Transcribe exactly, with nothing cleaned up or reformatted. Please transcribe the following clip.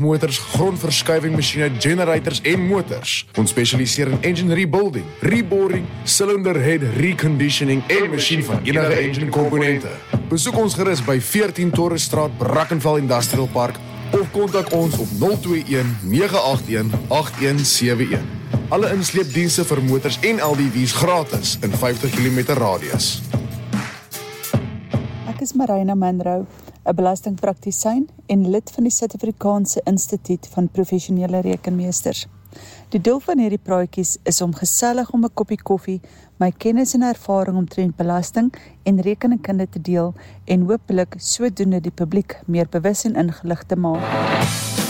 vragmotors, grondverskuiving masjiene, generators en motors. Ons spesialiseer in engine rebuilding, reboring, cylinder head reconditioning en masjien van enige engine komponente. Besoek ons gerus by veertien Torresstraat, Brackenfell Industrial Park of kontak ons op nul twee een nege agt een agt een sewe een. Alle insleepdienste vir motors en L D W's gratis in vyftig kilometer radius. Ek is Marina Munro, 'n belastingpraktisyn en lid van die Suid-Afrikaanse Instituut van Professionele Rekenmeesters. Die doel van hierdie praatjies is om gesellig om 'n koppie koffie, my kennis en ervaring omtrent belasting en rekeningkunde te deel en hopelik sodoende die publiek meer bewus en ingelig te maak.